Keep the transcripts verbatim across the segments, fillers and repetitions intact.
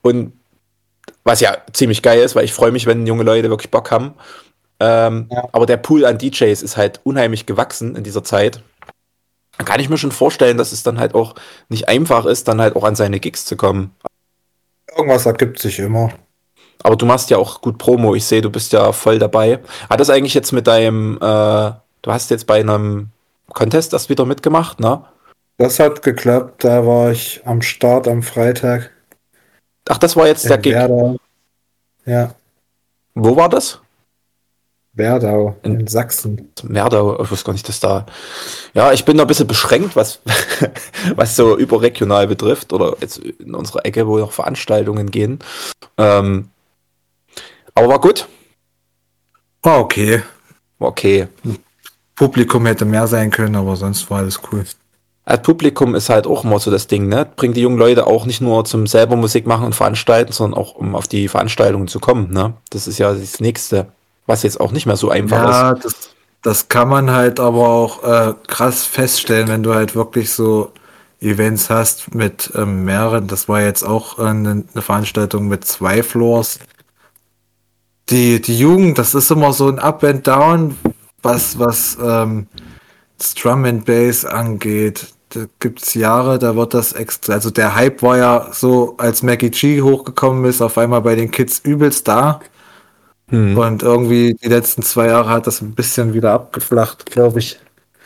Und was ja ziemlich geil ist, weil ich freue mich, wenn junge Leute wirklich Bock haben. Ähm, Ja. aber der Pool an D Js ist halt unheimlich gewachsen in dieser Zeit. Da kann ich mir schon vorstellen, dass es dann halt auch nicht einfach ist, dann halt auch an seine Gigs zu kommen. Irgendwas ergibt sich immer. Aber du machst ja auch gut Promo. Ich sehe, du bist ja voll dabei. Hat das eigentlich jetzt mit deinem, äh, du hast jetzt bei einem Contest das wieder mitgemacht, ne? Das hat geklappt. Da war ich am Start am Freitag Ach, das war jetzt der in Gig. Werdau. Ja, Wo war das? Werdau In in Sachsen. Merdau. Ich wusste gar nicht, dass da. Ja, ich bin da ein bisschen beschränkt, was, was so überregional betrifft. Oder jetzt in unserer Ecke, wo noch Veranstaltungen gehen. Ähm, aber war gut. War okay. War okay. Publikum hätte mehr sein können, aber sonst war alles cool. Als Publikum ist halt auch immer so das Ding, ne? Bringt die jungen Leute auch nicht nur zum selber Musik machen und veranstalten, sondern auch um auf die Veranstaltungen zu kommen, ne? Das ist ja das Nächste, was jetzt auch nicht mehr so einfach Ja, ist. das, das kann man halt aber auch äh, krass feststellen, wenn du halt wirklich so Events hast mit ähm, mehreren. Das war jetzt auch äh, eine, eine Veranstaltung mit zwei Floors. Die, die Jugend, das ist immer so ein Up and Down, was, was ähm, das Drum and Bass angeht. Da gibt's Jahre, da wird das extra, also der Hype war ja so, als Mackie G hochgekommen ist, auf einmal bei den Kids übelst da. Hm. Und irgendwie die letzten zwei Jahre hat das ein bisschen wieder abgeflacht, glaube ich.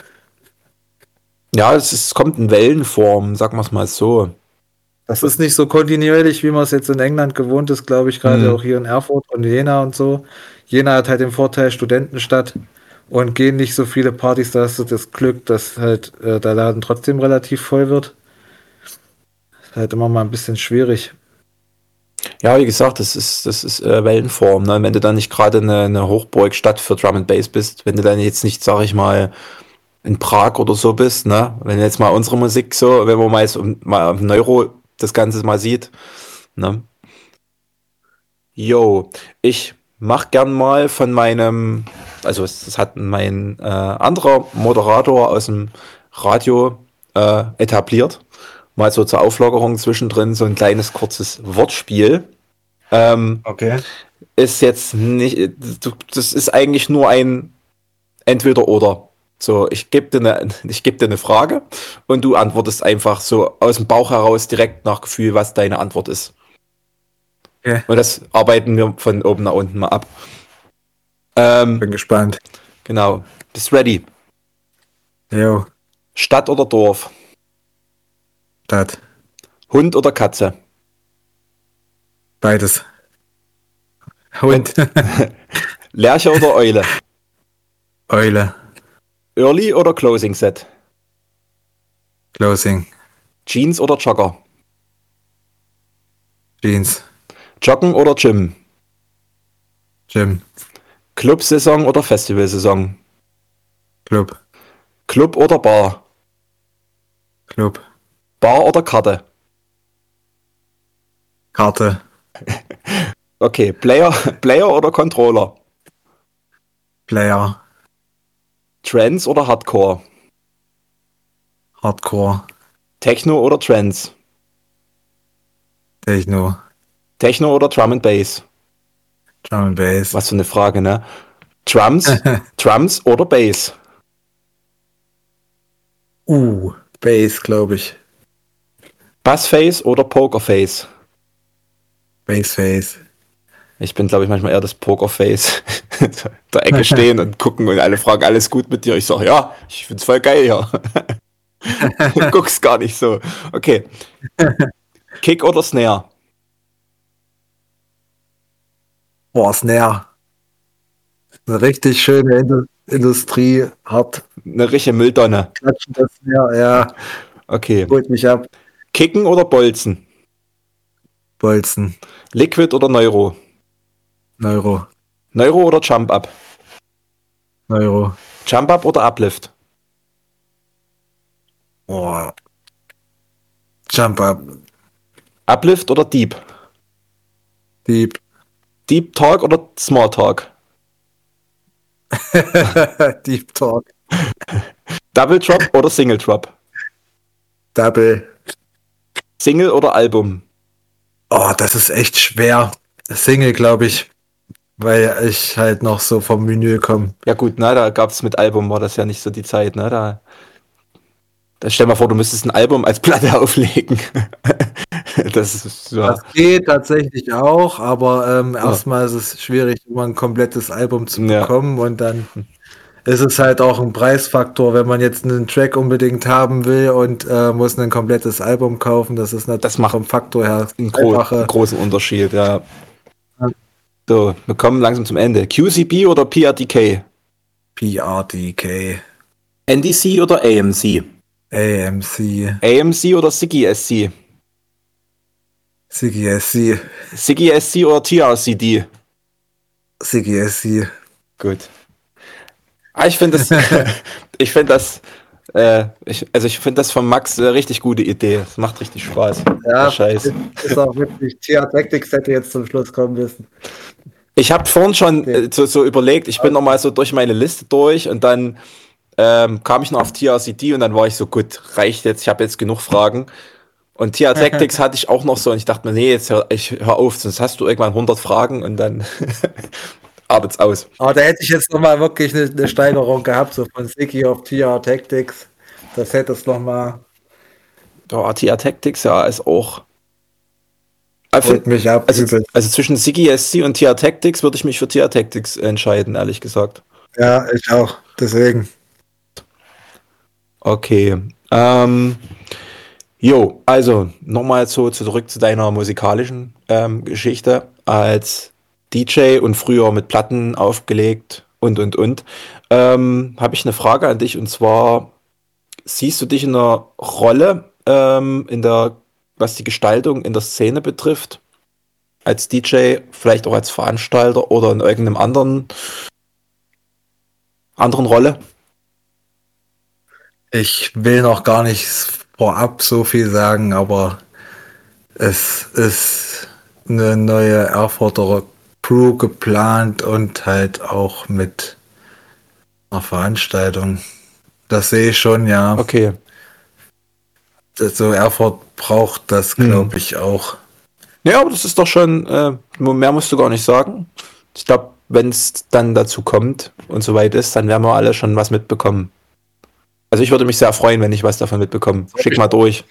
Ja, es, ist, es kommt in Wellenform, sagen wir es mal so. Das ist nicht so kontinuierlich, wie man es jetzt in England gewohnt ist, glaube ich, gerade Hm. auch hier in Erfurt und Jena und so. Jena hat halt den Vorteil Studentenstadt und gehen nicht so viele Partys, da hast du das Glück, dass halt äh, der Laden trotzdem relativ voll wird. Ist halt immer mal ein bisschen schwierig. Ja, wie gesagt, das ist, das ist äh, Wellenform, ne? Wenn du dann nicht gerade eine, eine Hochburgstadt für Drum and Bass bist, wenn du dann jetzt nicht, sag ich mal, in Prag oder so bist, ne? Wenn jetzt mal unsere Musik so, wenn man mal, so, mal auf Neuro das Ganze mal sieht, ne? Jo, ich mach gern mal von meinem, also es, das hat mein äh, anderer Moderator aus dem Radio äh, etabliert, mal so zur Auflockerung zwischendrin so ein kleines kurzes Wortspiel. Ähm, Okay. ist jetzt nicht, du- das ist eigentlich nur ein Entweder-Oder. So, ich gebe dir eine, ich geb dir eine Frage und du antwortest einfach so aus dem Bauch heraus direkt nach Gefühl, was deine Antwort ist. Okay. Und das arbeiten wir von oben nach unten mal ab. Ähm, Bin gespannt. genau. Bist ready? Jo, Stadt oder Dorf? das. Hund oder Katze? Beides. Und Hund. Lerche oder Eule? Eule. Early oder Closing Set? Closing. Jeans oder Jogger? Jeans. Joggen oder Gym? Gym. Club-Saison oder Festivalsaison? Club. Club oder Bar? Club. Bar oder Karte? Karte. Okay, Player, Player oder Controller? Player. Trance oder Hardcore? Hardcore. Techno oder Trance? Techno. Techno oder Drum and Bass? Drum and Bass. Was für eine Frage, ne? Drums, Drums oder Bass? uh, Bass, glaube ich. Bassface oder Pokerface? Bassface. Ich bin, glaube ich, manchmal eher das Pokerface. Der Ecke stehen und gucken und alle fragen, alles gut mit dir? Ich sage, ja, ich find's voll geil hier. Guck's gar nicht so. Okay. Kick oder Snare? Boah, Snare. Eine richtig schöne Indu Industrie. Hart. Eine richtige Mülltonne. Klatschen das Snare, ja. Okay. Holt mich ab. Kicken oder Bolzen? Bolzen. Liquid oder Neuro? Neuro. Neuro oder Jump Up? Neuro. Jump Up oder Uplift? Boah. Jump up. Uplift oder Deep? Deep. Deep Talk oder Small Talk? Deep Talk. Double Drop oder Single Drop? Double. Single oder Album? Oh, das ist echt schwer. Single, glaube ich, weil ich halt noch so vom Vinyl komme. Ja gut, na, da gab es mit Album, war das ja nicht so die Zeit, ne? Da, da stell mal vor, du müsstest ein Album als Platte auflegen. Das ist, ja. Das geht tatsächlich auch, aber ähm, Ja. erstmal ist es schwierig, immer ein komplettes Album zu Ja. bekommen und dann ist es halt auch ein Preisfaktor, wenn man jetzt einen Track unbedingt haben will und äh, muss ein komplettes Album kaufen. Das ist natürlich Das macht vom Faktor her einen, gro einfache. einen großen Unterschied, ja. Ja. So, wir kommen langsam zum Ende. Q C B oder P R D K? P R D K, N D C oder A M C? A M C, A M C oder Siggy S C? Siggy S C, Siggy S C oder T R C D? Siggy S C. Gut. Ah, ich finde das, ich finde das, äh, ich, also ich finde das von Max eine richtig gute Idee. Es macht richtig Spaß. Ja, Der Scheiß. ist auch wirklich, T R Tactics hätte jetzt zum Schluss kommen müssen. Ich habe vorhin schon Okay. äh, so, so überlegt, ich bin noch mal so durch meine Liste durch und dann ähm, kam ich noch auf T R C D und dann war ich so, gut, reicht jetzt, ich habe jetzt genug Fragen. Und T R Tactics hatte ich auch noch so und ich dachte mir, nee, jetzt hör, ich hör auf, sonst hast du irgendwann hundert Fragen und dann arbeit's aus. Aber da hätte ich jetzt nochmal wirklich eine, eine Steigerung gehabt, so von Siggy auf T R Tactics. Das hätte es nochmal. Ja, T R Tactics, ja, ist auch. Holt mich ab, Also, übel. also zwischen Siggy S C und T R Tactics würde ich mich für T R Tactics entscheiden, ehrlich gesagt. Ja, ich auch. Deswegen. Okay. Ähm, jo, also nochmal so zurück zu deiner musikalischen ähm, Geschichte als D J und früher mit Platten aufgelegt und und und. Ähm, habe ich eine Frage an dich und zwar, siehst du dich in einer Rolle ähm, in der, was die Gestaltung in der Szene betrifft, als D J, vielleicht auch als Veranstalter oder in irgendeinem anderen anderen Rolle? Ich will noch gar nicht vorab so viel sagen, aber es ist eine neue Erfurter Crew geplant und halt auch mit einer Veranstaltung. Das sehe ich schon, ja. Okay. So Erfurt braucht das, Hm. glaube ich, auch. Ja, aber das ist doch schon, äh, mehr musst du gar nicht sagen. Ich glaube, wenn es dann dazu kommt und soweit ist, dann werden wir alle schon was mitbekommen. Also ich würde mich sehr freuen, wenn ich was davon mitbekomme. Schick mal durch.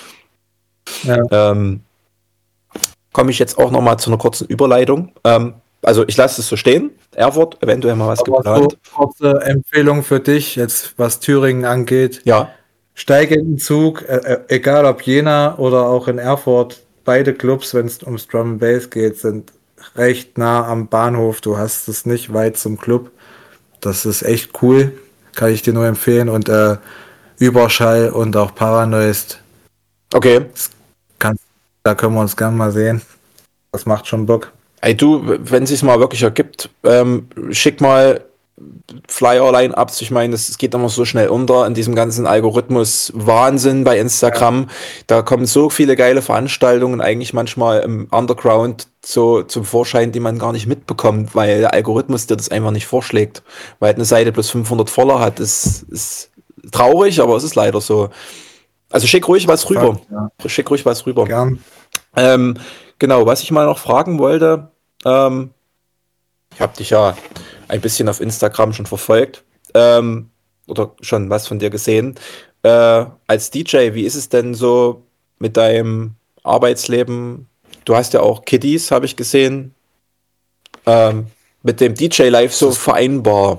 Ja. Ähm, komme ich jetzt auch noch mal zu einer kurzen Überleitung. Ähm, also ich lasse es so stehen. Erfurt, eventuell mal was Aber geplant. so kurze Empfehlung für dich, jetzt was Thüringen angeht. Ja, Steige in den Zug, äh, äh, egal ob Jena oder auch in Erfurt, beide Clubs, wenn es ums Drum and Bass geht, sind recht nah am Bahnhof. Du hast es nicht weit zum Club. Das ist echt cool. Kann ich dir nur empfehlen. Und äh, Überschall und auch Paranoist, okay. kannst, da können wir uns gern mal sehen. Das macht schon Bock. Ey du, wenn es sich mal wirklich ergibt, ähm, schick mal Flyer-Line-Ups. Ich meine, es geht immer so schnell unter in diesem ganzen Algorithmus-Wahnsinn bei Instagram. Da kommen so viele geile Veranstaltungen eigentlich manchmal im Underground so zum Vorschein, die man gar nicht mitbekommt, weil der Algorithmus dir das einfach nicht vorschlägt. Weil eine Seite plus fünfhundert Follower hat, ist, ist traurig, aber es ist leider so. Also schick ruhig was rüber. Ja. Schick ruhig was rüber. Gern. Ähm, genau, was ich mal noch fragen wollte, ähm, ich habe dich ja ein bisschen auf Instagram schon verfolgt ähm, oder schon was von dir gesehen. Äh, als D J, wie ist es denn so mit deinem Arbeitsleben? Du hast ja auch Kiddies, habe ich gesehen. Ähm, mit dem D J-Life so vereinbar.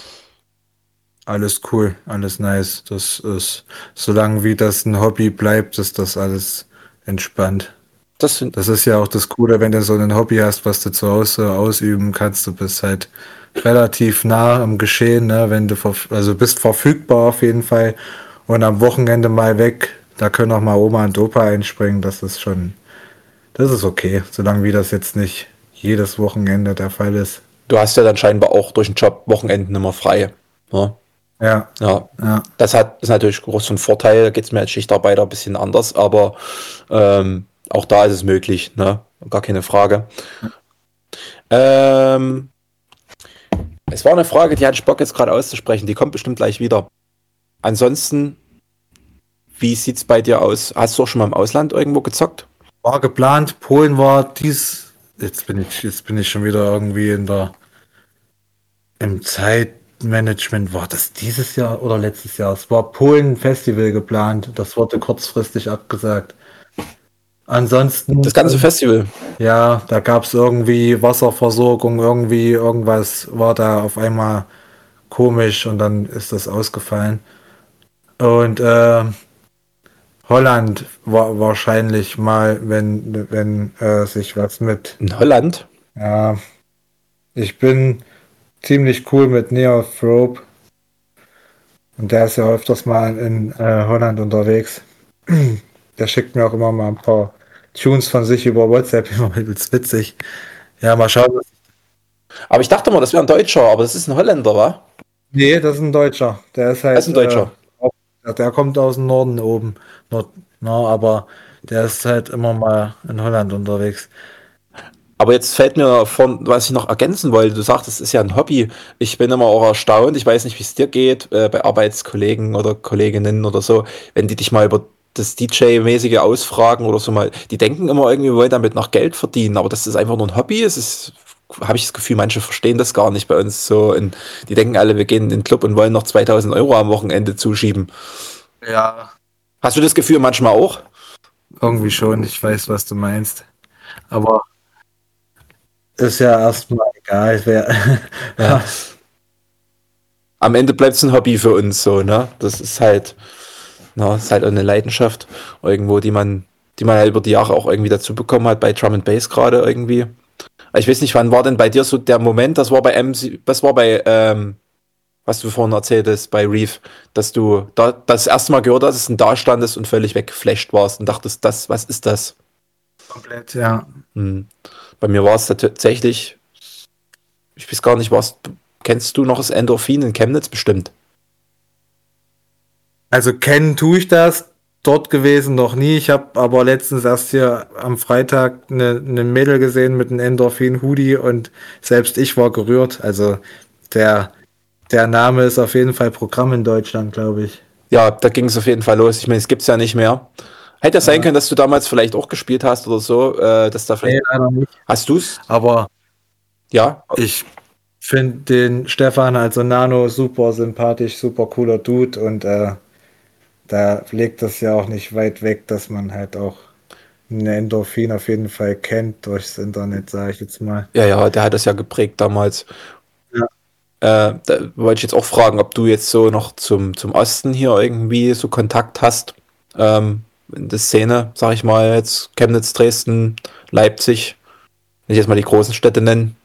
Alles cool, alles nice. Das ist, solange wie das ein Hobby bleibt, ist das alles entspannt. Das sind, Das ist ja auch das Coole, wenn du so ein Hobby hast, was du zu Hause ausüben kannst. Du bist halt relativ nah am Geschehen, ne? Wenn du verf also bist verfügbar auf jeden Fall und am Wochenende mal weg. Da können auch mal Oma und Opa einspringen. Das ist schon, das ist okay, solange wie das jetzt nicht jedes Wochenende der Fall ist. du hast ja dann scheinbar auch durch den Job Wochenenden immer frei. Ne? Ja, Ja, ja. das hat ist natürlich groß ein Vorteil. Da geht es mir als Schichtarbeiter ein bisschen anders, aber ähm, auch da ist es möglich, ne? Gar keine Frage. Ähm, es war eine Frage, die hatte ich Bock jetzt gerade auszusprechen. Die kommt bestimmt gleich wieder. Ansonsten, wie sieht's bei dir aus? Hast du auch schon mal im Ausland irgendwo gezockt? war geplant. Polen war dies, jetzt bin ich, jetzt bin ich schon wieder irgendwie in der, im Zeitmanagement, war das dieses Jahr oder letztes Jahr? Es war Polen Festival geplant. Das wurde kurzfristig abgesagt. Ansonsten, Das ganze Festival. ja, da gab es irgendwie Wasserversorgung, irgendwie irgendwas war da auf einmal komisch und dann ist das ausgefallen. Und äh, Holland war wahrscheinlich mal, wenn, wenn äh, sich was mit, In Holland. ja, ich bin ziemlich cool mit Neothrope und der ist ja öfters mal in äh, Holland unterwegs. Der schickt mir auch immer mal ein paar Tunes von sich über WhatsApp, immer übelst witzig. Ja, mal schauen. Aber ich dachte mal, das wäre ein Deutscher, aber das ist ein Holländer, wa? Nee, das ist ein Deutscher. Der ist Das ist halt, ein äh, Deutscher. auch, der kommt aus dem Norden oben. Nord, na, aber der ist halt immer mal in Holland unterwegs. Aber jetzt fällt mir von, was ich noch ergänzen wollte, du sagst, es ist ja ein Hobby. Ich bin immer auch erstaunt, ich weiß nicht, wie es dir geht, äh, bei Arbeitskollegen oder Kolleginnen oder so, wenn die dich mal über das D J-mäßige ausfragen oder so mal, die denken immer irgendwie, wir wollen damit noch Geld verdienen, aber das ist einfach nur ein Hobby. Es ist, habe ich das Gefühl, manche verstehen das gar nicht bei uns so. Und die denken alle, wir gehen in den Club und wollen noch zweitausend Euro am Wochenende zuschieben. Ja, Hast du das Gefühl manchmal auch? irgendwie schon. Ich weiß, was du meinst. Aber ist ja erstmal egal, wer. Ja. Am Ende bleibt es ein Hobby für uns so, ne? Das ist halt. Na, ist halt eine Leidenschaft irgendwo, die man, die man halt über die Jahre auch irgendwie dazu bekommen hat, bei Drum and Bass gerade irgendwie. Ich weiß nicht, wann war denn bei dir so der Moment, das war bei M C, das war bei, ähm, was du vorhin erzählt hast, bei Reef, dass du da das erste Mal gehört hast und da standest und völlig weggeflasht warst und dachtest, das, was ist das? Komplett, ja. Hm. Bei mir war es tatsächlich, ich weiß gar nicht, was, kennst du noch das Endorphin in Chemnitz bestimmt? Also kennen tue ich das. Dort gewesen noch nie. Ich habe aber letztens erst hier am Freitag eine, eine Mädel gesehen mit einem Endorphin-Hoodie und selbst ich war gerührt. Also der, der Name ist auf jeden Fall Programm in Deutschland, glaube ich. Ja, da ging es auf jeden Fall los. Ich meine, es gibt's ja nicht mehr. Hätte ja sein Ja, können, dass du damals vielleicht auch gespielt hast oder so, äh, dass da vielleicht. nee, leider nicht. Hast du's? Aber Ja. ich finde den Stefan, also Nano, super sympathisch, super cooler Dude und äh, da liegt das ja auch nicht weit weg, dass man halt auch eine Endorphin auf jeden Fall kennt durchs Internet, sage ich jetzt mal. Ja, ja, der hat das ja geprägt damals. Ja. Äh, da wollte ich jetzt auch fragen, ob du jetzt so noch zum, zum Osten hier irgendwie so Kontakt hast. Ähm, in der Szene, sag ich mal, jetzt Chemnitz, Dresden, Leipzig, wenn ich jetzt mal die großen Städte nennen.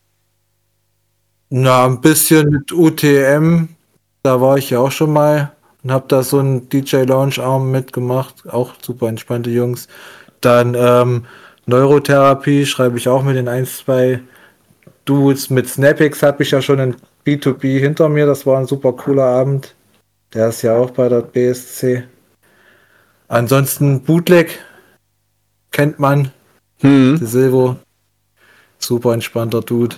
Na, ein bisschen mit U T M, da war ich ja auch schon mal und habe da so einen D J-Lounge-Arm mitgemacht, auch super entspannte Jungs. Dann ähm, Neurotherapie schreibe ich auch mit den ein, zwei Dudes. Mit Snapix habe ich ja schon ein B zwei B hinter mir, das war ein super cooler Abend. Der ist ja auch bei der B S C. Ansonsten Bootleg kennt man, Hm. De Silvo, super entspannter Dude.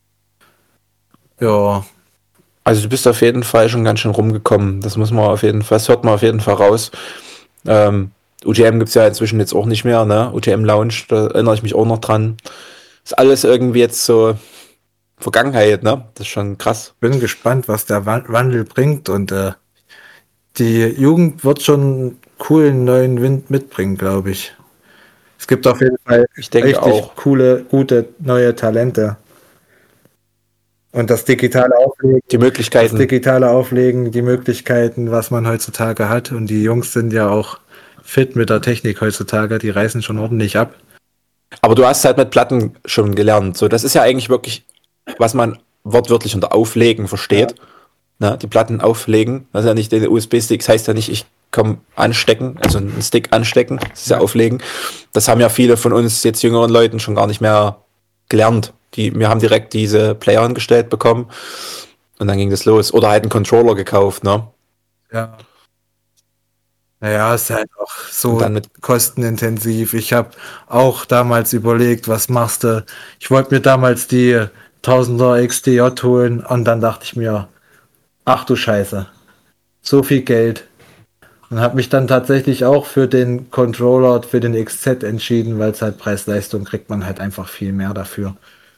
Ja, Also du bist auf jeden Fall schon ganz schön rumgekommen. Das muss man auf jeden Fall, das hört man auf jeden Fall raus. Ähm, U T M gibt es ja inzwischen jetzt auch nicht mehr, ne? U T M Lounge, da erinnere ich mich auch noch dran. Ist alles irgendwie jetzt so Vergangenheit, ne? Das ist schon krass. bin gespannt, was der Wan- Wandel bringt und äh, die Jugend wird schon einen coolen neuen Wind mitbringen, glaube ich. Es gibt auf jeden Fall Ich denke richtig auch. coole, gute neue Talente. Und das digitale Auflegen, Die das Möglichkeiten. digitale Auflegen, die Möglichkeiten, was man heutzutage hat. Und die Jungs sind ja auch fit mit der Technik heutzutage, die reißen schon ordentlich ab. Aber du hast halt mit Platten schon gelernt. So, das ist ja eigentlich wirklich, was man wortwörtlich unter Auflegen Ja, versteht. Ne? Die Platten auflegen. Das ist ja nicht der U S B-Stick, das heißt ja nicht, ich komme anstecken, also einen Stick anstecken, das ist ja ja. auflegen. Das haben ja viele von uns jetzt jüngeren Leuten schon gar nicht mehr gelernt. Die, wir haben direkt diese Player angestellt bekommen und dann ging das los. Oder halt einen Controller gekauft, ne? Ja. Naja, ist halt auch Und so dann mit, kostenintensiv. Ich habe auch damals überlegt, was machst du? Ich wollte mir damals die Tausender X D J holen und dann dachte ich mir, ach du Scheiße, so viel Geld. Und habe mich dann tatsächlich auch für den Controller, für den X Z entschieden, weil es halt Preis-Leistung kriegt man halt einfach viel mehr dafür.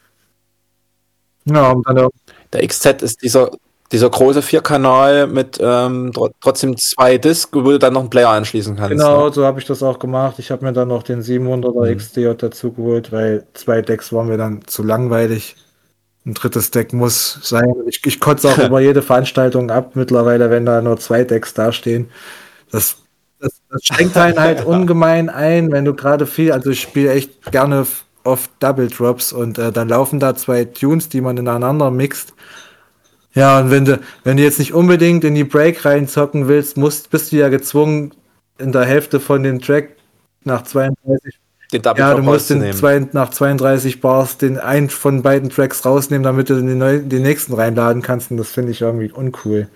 Ja, und dann auch, Der X Z ist dieser, dieser große Vierkanal mit ähm, tro trotzdem zwei Disc, wo du dann noch einen Player anschließen kannst, ne? genau, so habe ich das auch gemacht. Ich habe mir dann noch den siebenhunderter Mhm. X D J dazu geholt, weil zwei Decks waren mir dann zu langweilig. Ein drittes Deck muss sein. Ich, ich kotze auch über jede Veranstaltung ab mittlerweile, wenn da nur zwei Decks dastehen. Das, das, das schränkt einen halt ungemein ein, wenn du gerade viel, also ich spiele echt gerne f- oft Double Drops und äh, dann laufen da zwei Tunes, die man ineinander mixt. Ja, und wenn du, wenn du jetzt nicht unbedingt in die Break reinzocken willst, musst, bist du ja gezwungen, in der Hälfte von dem Track nach zweiunddreißig, Den Double ja, du Drop musst den rauszunehmen. zwei, nach zweiunddreißig Bars den einen von beiden Tracks rausnehmen, damit du den, neu, den nächsten reinladen kannst. Und das finde ich irgendwie uncool.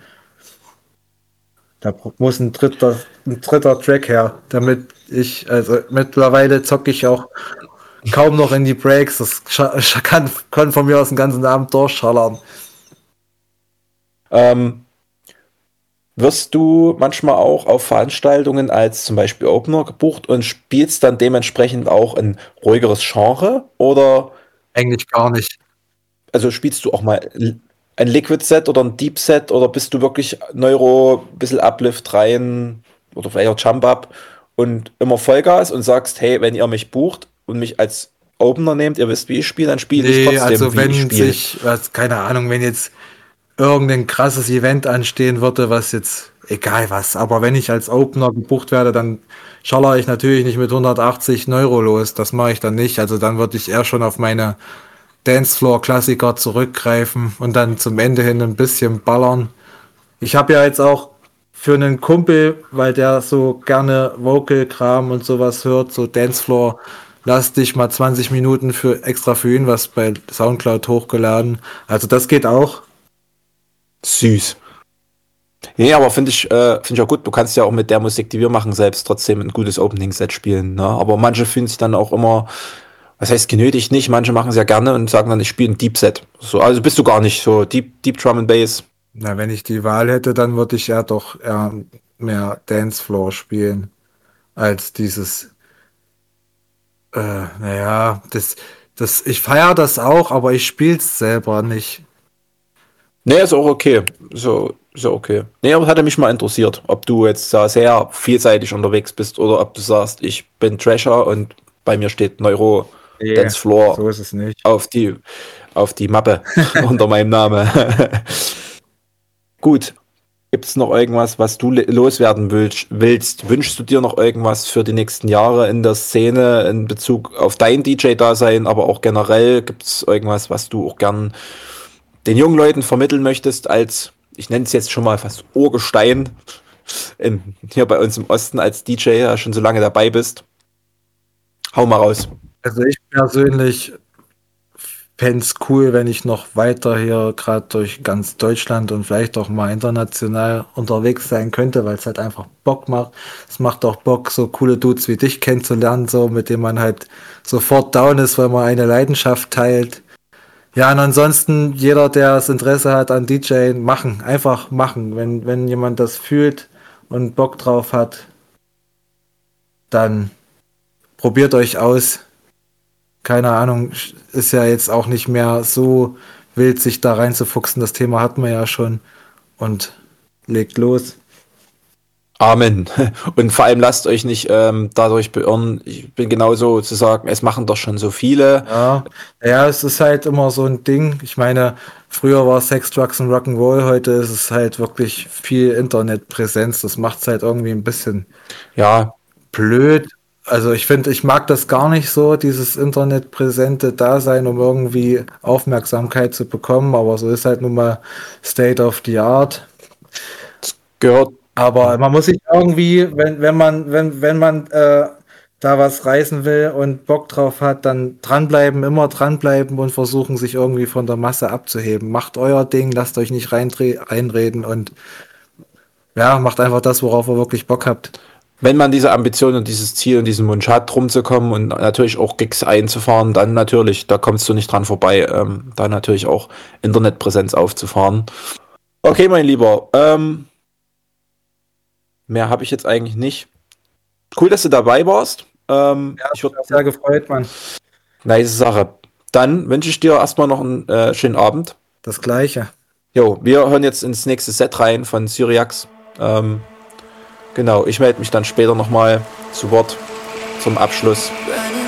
Da muss ein dritter, ein dritter Track her, damit ich, also mittlerweile zocke ich auch kaum noch in die Breaks. Das scha- kann, kann von mir aus den ganzen Abend durchschallern. Ähm, wirst du manchmal auch auf Veranstaltungen als zum Beispiel Opener gebucht und spielst dann dementsprechend auch ein ruhigeres Genre? Oder Eigentlich gar nicht. also spielst du auch mal l- ein Liquid Set oder ein Deep Set oder bist du wirklich Neuro, bisschen Uplift rein oder vielleicht auch Jump Up und immer Vollgas und sagst, hey, wenn ihr mich bucht und mich als Opener nehmt, ihr wisst, wie ich spiele, dann spiele ich Nee, trotzdem, also wie ich wenn spiele. sich, was, keine Ahnung, wenn jetzt irgendein krasses Event anstehen würde, was jetzt, egal was, aber wenn ich als Opener gebucht werde, dann schaller ich natürlich nicht mit hundertachtzig Euro los. Das mache ich dann nicht. Also dann würde ich eher schon auf meine Dancefloor-Klassiker zurückgreifen und dann zum Ende hin ein bisschen ballern. Ich habe ja jetzt auch für einen Kumpel, weil der so gerne Vocal-Kram und sowas hört, so Dancefloor, lass dich mal zwanzig Minuten für extra für ihn was bei Soundcloud hochgeladen. Also das geht auch. Süß. Nee, aber finde ich, äh, finde ich auch gut. Du kannst ja auch mit der Musik, die wir machen, selbst trotzdem ein gutes Opening-Set spielen. Ne? Aber manche fühlen sich dann auch immer, was heißt genötigt nicht, manche machen es ja gerne und sagen dann, ich spiele ein Deep Set. So, also bist du gar nicht so Deep, Deep Drum and Bass. Na, wenn ich die Wahl hätte, dann würde ich ja doch eher mehr Dancefloor spielen als dieses, äh, naja, das, das, ich feiere das auch, aber ich spiele es selber nicht. Nee, ist auch okay. So, ist ja okay. Nee, aber es hatte mich mal interessiert, ob du jetzt da sehr vielseitig unterwegs bist oder ob du sagst, ich bin Thrasher und bei mir steht Neuro Nee, Dance Floor so ist es nicht. auf die, auf die Mappe unter meinem Namen. Gut. Gibt es noch irgendwas, was du le- loswerden willst, willst? Wünschst du dir noch irgendwas für die nächsten Jahre in der Szene in Bezug auf dein D J-Dasein, aber auch generell? Gibt es irgendwas, was du auch gern den jungen Leuten vermitteln möchtest, als, ich nenne es jetzt schon mal fast Urgestein, in, hier bei uns im Osten als D J, ja schon so lange dabei bist? Hau mal raus. Also ich persönlich fände es cool, wenn ich noch weiter hier gerade durch ganz Deutschland und vielleicht auch mal international unterwegs sein könnte, weil es halt einfach Bock macht. Es macht auch Bock, so coole Dudes wie dich kennenzulernen, so mit denen man halt sofort down ist, weil man eine Leidenschaft teilt. Ja, und ansonsten jeder, der das Interesse hat an D J, machen, einfach machen. Wenn, wenn jemand das fühlt und Bock drauf hat, dann probiert euch aus. Keine Ahnung, ist ja jetzt auch nicht mehr so wild, sich da reinzufuchsen. Das Thema hatten wir ja schon. Und legt los. Amen. Und vor allem lasst euch nicht ähm, dadurch beirren. Ich bin genauso zu sagen, es machen doch schon so viele. Ja, ja, es ist halt immer so ein Ding. Ich meine, früher war Sex, Drugs und Rock'n'Roll, heute ist es halt wirklich viel Internetpräsenz. Das macht es halt irgendwie ein bisschen Ja, blöd. Also ich finde, ich mag das gar nicht so, dieses internetpräsente Dasein, um irgendwie Aufmerksamkeit zu bekommen. Aber so ist halt nun mal State of the Art. gehört. Aber man muss sich irgendwie, wenn, wenn man, wenn, wenn man äh, da was reißen will und Bock drauf hat, dann dranbleiben, immer dranbleiben und versuchen, sich irgendwie von der Masse abzuheben. Macht euer Ding, lasst euch nicht reindre- reinreden und ja, macht einfach das, worauf ihr wirklich Bock habt. Wenn man diese Ambition und dieses Ziel und diesen Wunsch hat, rumzukommen und natürlich auch Gigs einzufahren, dann natürlich, da kommst du nicht dran vorbei, ähm, da natürlich auch Internetpräsenz aufzufahren. Okay, mein Lieber, ähm, mehr habe ich jetzt eigentlich nicht. Cool, dass du dabei warst. Ähm, Ja, ich würde sehr gefreut, Mann. nice Sache. Dann wünsche ich dir erstmal noch einen äh, schönen Abend. Das Gleiche. Jo, wir hören jetzt ins nächste Set rein von Syriax. Ähm, genau, ich melde mich dann später nochmal zu Wort zum Abschluss.